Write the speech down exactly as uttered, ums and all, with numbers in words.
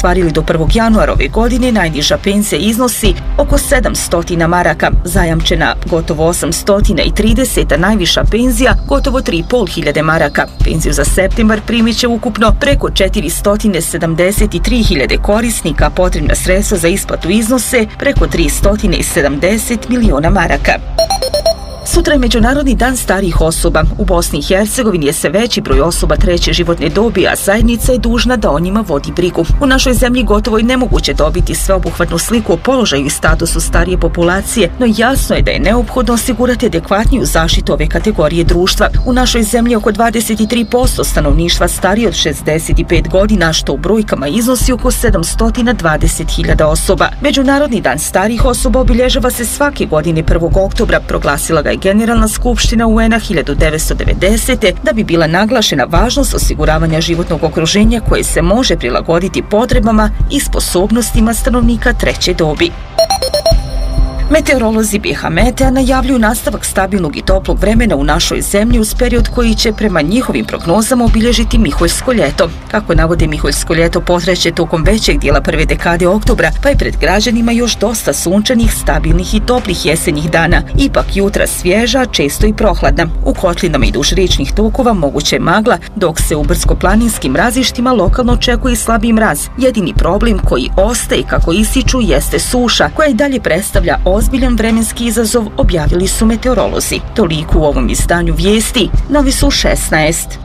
ostvarili do prvog januara ove godine, najniža penzija iznosi oko sedamsto maraka, zajamčena gotovo osamsto trideset, a najviša penzija gotovo tri i pol hiljade maraka. Penziju za septembar primit će ukupno preko četiristo sedamdeset tri hiljade korisnika, potrebna sredstva za isplatu iznose preko tristo sedamdeset miliona maraka. Sutra je Međunarodni dan starijih osoba. U Bosni i Hercegovini je sve veći broj osoba treće životne dobi, a zajednica je dužna da o njima vodi brigu. U našoj zemlji gotovo je nemoguće dobiti sveobuhvatnu sliku o položaju i statusu starije populacije, no jasno je da je neophodno osigurati adekvatniju zaštitu ove kategorije društva. U našoj zemlji oko dvadeset tri posto stanovništva starije od šezdeset pet godina, što u brojkama iznosi oko sedamsto dvadeset hiljada osoba. Međunarodni dan starijih osoba obilježava se svake godine prvog oktobra, proglasila ga je Generalna skupština U N-a hiljadu devetsto devedesete. da bi bila naglašena važnost osiguravanja životnog okruženja koje se može prilagoditi potrebama i sposobnostima stanovnika treće dobi. Meteorolozi B H Metea najavljuju nastavak stabilnog i toplog vremena u našoj zemlji uz period koji će prema njihovim prognozama obilježiti Miholjsko ljeto. Kako navode, Miholjsko ljeto potreće tokom većeg dijela prve dekade oktobra, pa je pred građanima još dosta sunčanih, stabilnih i toplih jesenjih dana. Ipak jutra svježa, često i prohladna. U kotlinama i duž riječnih tokova moguće je magla, dok se u brdsko-planinskim razištima lokalno očekuje slabiji mraz. Jedini problem koji ostaje, kako ističu, jeste suša, koja i dalje predstavlja ozbiljan vremenski izazov, objavili su meteorolozi. Toliko u ovom izdanju vijesti. Novi su šesnaest.